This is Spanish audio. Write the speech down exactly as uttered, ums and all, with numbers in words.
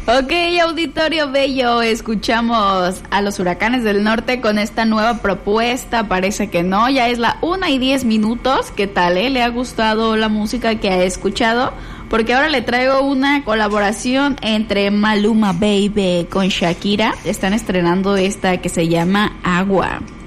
Ok, auditorio bello, escuchamos a los Huracanes del Norte con esta nueva propuesta. Parece que no, ya es la una y diez minutos. ¿Qué tal, eh? ¿Le ha gustado la música que ha escuchado? Porque ahora le traigo una colaboración entre Maluma Baby con Shakira. Están estrenando esta que se llama Agua.